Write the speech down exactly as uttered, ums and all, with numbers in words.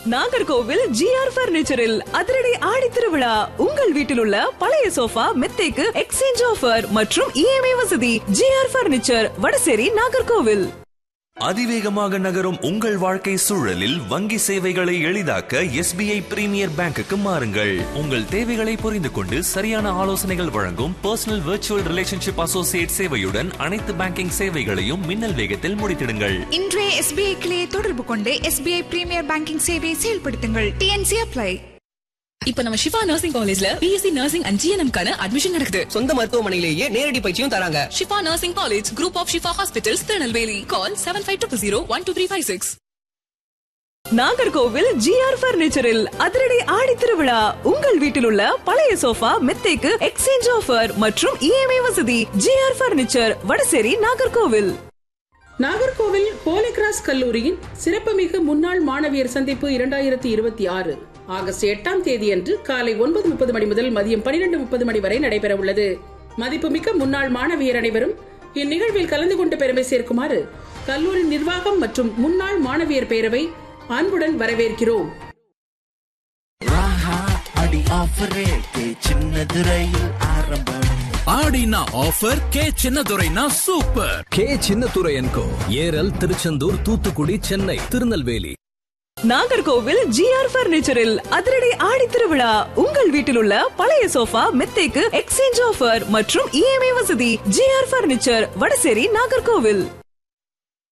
Nagercoil GR பர்னிச்சரில் அதிரடி ஆடி திருவிழா. உங்கள் வீட்டில் உள்ள பழைய சோஃபா மெத்தைக்கு எக்ஸ்சேஞ்ச் ஆஃபர் மற்றும் இஎம்ஐ வசதி. GR furniture, Vadasery, Nagercoil. அதிவேகமாக நகரும் உங்கள் வாழ்க்கை சூழலில் வங்கி சேவைகளை எளிதாக்க எஸ்பிஐ பிரீமியர் பேங்குக்கு மாறுங்கள். உங்கள் தேவைகளை புரிந்து கொண்டு சரியான ஆலோசனைகள் வழங்கும் பர்சனல் விர்ச்சுவல் ரிலேஷன்ஷிப் அசோசியேட் சேவையுடன் அனைத்து பேங்கிங் சேவைகளையும் மின்னல் வேகத்தில் முடித்திடுங்கள். இன்றைய எஸ்பிஐ கிளையை தொடர்பு கொண்டு எஸ்பிஐ பிரீமியர் பேங்கிங் சேவையை செயல்படுத்துங்கள். DNC apply. இப்ப நம்ம ஷிஃபா நர்சிங் காலேஜ்ல பிஎஸ்சி நர்சிங் அண்ட் ஜிஎன்எம் கான அட்மிஷன் நடக்குது. சொந்த மருத்துவமனையிலேயே நேரடி பயிற்சியும் தராங்க. Shifa nursing college, group of Shifa hospitals, Tirunelveli. Call seven five two zero one two three five six. Nagercoil GR பர்னிச்சரில் அதிரடி ஆடி திருவிழா. உங்கள் வீட்டில் உள்ள பழைய சோஃபா மெத்தைக்கு எக்ஸ்சேஞ்ச் ஆஃபர் மற்றும் இஎம்ஐ வசதி. GR furniture, Vadasery, Nagercoil. Nagercoil Holi cross கல்லூரியின் சிறப்புமிகு முன்னாள் மாணவியர் சந்திப்பு இரண்டாயிரத்தி இருபத்தி ஆறு ஆகஸ்ட் எட்டாம் தேதி அன்று காலை ஒன்பது முப்பது மணி முதல் மதியம் பனிரெண்டு முப்பது மணி வரை நடைபெற உள்ளது. மதிப்புமிக்க முன்னாள் மாணவியர் அனைவரும் இந்நிகழ்வில் கலந்து கொண்டு பெருமை சேர்க்குமாறு கல்லூரி நிர்வாகம் மற்றும் முன்னாள் மாணவியர் பேரவை அன்புடன் வரவேற்கிறோம். ஆடினா offer K சின்னதுரைனா super. K Chinnadurai என்கோ ஏரல், திருச்செந்தூர், தூத்துக்குடி, சென்னை, திருநெல்வேலி. நாகர்கோவில் ஜிஆர் பர்னிச்சரில் அதிரடி ஆடி திருவிழா. உங்கள் வீட்டில் உள்ள பழைய சோஃபா மெத்தைக்கு எக்ஸ்சேஞ்ச் ஆஃபர் மற்றும் இஎம்ஐ வசதி. GR furniture, Vadasery, Nagercoil.